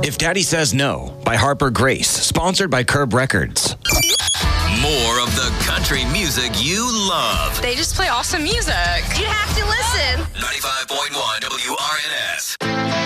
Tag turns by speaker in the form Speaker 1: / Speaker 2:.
Speaker 1: If Daddy Says No by Harper Grace, sponsored by Curb Records.
Speaker 2: More of the country music you love.
Speaker 3: They just play awesome music.
Speaker 4: You